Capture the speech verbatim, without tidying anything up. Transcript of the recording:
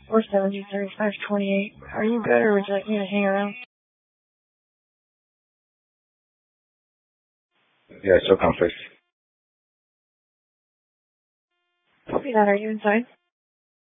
four seventy, thirty-five twenty-eight. Are you good, or would you like me to hang around? Yeah, so comfy. Copy that. Are you inside?